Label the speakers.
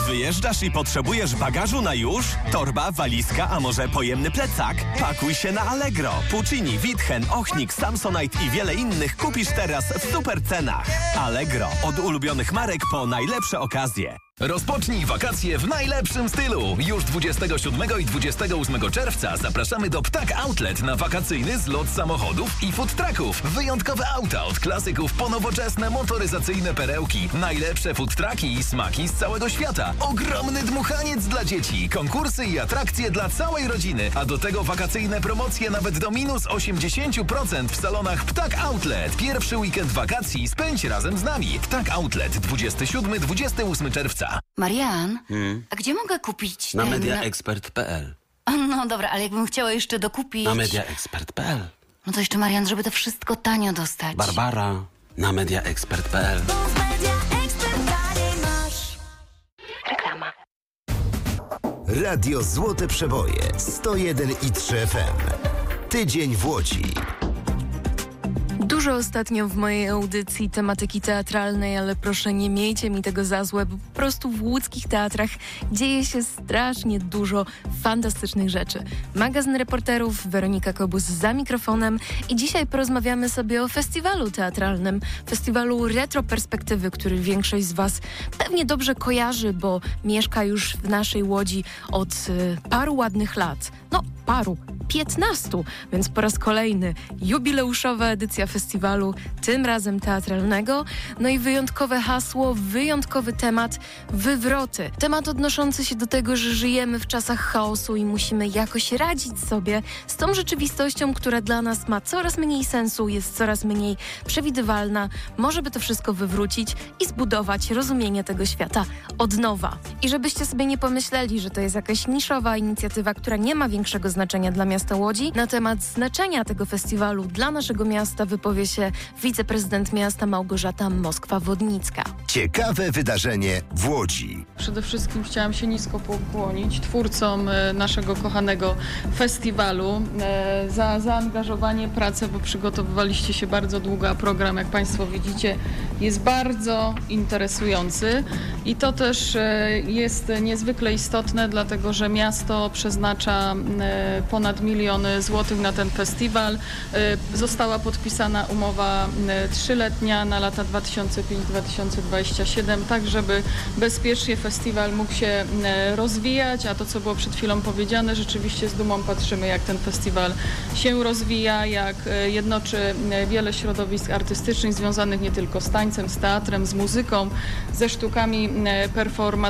Speaker 1: Wyjeżdżasz i potrzebujesz bagażu na już? Torba, walizka, a może pojemny plecak? Pakuj się na Allegro. Puccini, Witchen, Ochnik, Samsonite i wiele innych kupisz teraz w super cenach. Allegro. Od ulubionych marek po najlepsze okazje.
Speaker 2: Rozpocznij wakacje w najlepszym stylu. Już 27 i 28 czerwca zapraszamy do Ptak Outlet na wakacyjny zlot samochodów i food trucków. Wyjątkowe auta od klasyków po nowoczesne motoryzacyjne perełki. Najlepsze food trucki i smaki z całego świata. Ogromny dmuchaniec dla dzieci. Konkursy i atrakcje dla całej rodziny. A do tego wakacyjne promocje nawet do minus 80% w salonach Ptak Outlet. Pierwszy weekend wakacji spędź razem z nami. Ptak Outlet 27-28 czerwca.
Speaker 3: Marian, a gdzie mogę kupić
Speaker 4: Na mediaexpert.pl.
Speaker 3: No dobra, ale jakbym chciała jeszcze dokupić...
Speaker 4: Na mediaexpert.pl.
Speaker 3: No to jeszcze, Marian, żeby to wszystko tanio dostać.
Speaker 4: Barbara, na mediaexpert.pl.
Speaker 3: Reklama.
Speaker 5: Radio Złote Przeboje 101,3 FM. Tydzień w Łodzi.
Speaker 6: Dużo ostatnio w mojej audycji tematyki teatralnej, ale proszę nie miejcie mi tego za złe, bo po prostu w łódzkich teatrach dzieje się strasznie dużo fantastycznych rzeczy. Magazyn reporterów, Weronika Kobus za mikrofonem i dzisiaj porozmawiamy sobie o festiwalu teatralnym, festiwalu Retroperspektywy, który większość z Was pewnie dobrze kojarzy, bo mieszka już w naszej Łodzi od paru ładnych lat. No, 15, więc po raz kolejny jubileuszowa edycja festiwalu, tym razem teatralnego. No i wyjątkowe hasło, wyjątkowy temat, wywroty. Temat odnoszący się do tego, że żyjemy w czasach chaosu i musimy jakoś radzić sobie z tą rzeczywistością, która dla nas ma coraz mniej sensu, jest coraz mniej przewidywalna. Może by to wszystko wywrócić i zbudować rozumienie tego świata od nowa. I żebyście sobie nie pomyśleli, że to jest jakaś niszowa inicjatywa, która nie ma większego znaczenia dla miasta Łodzi. Na temat znaczenia tego festiwalu dla naszego miasta wypowie się wiceprezydent miasta Małgorzata Moskwa-Wodnicka.
Speaker 5: Ciekawe wydarzenie w Łodzi.
Speaker 7: Przede wszystkim chciałam się nisko pokłonić twórcom naszego kochanego festiwalu za zaangażowanie, pracę, bo przygotowywaliście się bardzo długo, a program, jak Państwo widzicie, jest bardzo interesujący i to też jest niezwykle istotne, dlatego że miasto przeznacza ponad 1 milion złotych na ten festiwal. Została podpisana umowa 3-letnia na lata 2005-2027, tak żeby bezpiecznie festiwal mógł się rozwijać, a to, co było przed chwilą powiedziane, rzeczywiście z dumą patrzymy, jak ten festiwal się rozwija, jak jednoczy wiele środowisk artystycznych związanych nie tylko z tańcem, z teatrem, z muzyką, ze sztukami performatywnymi.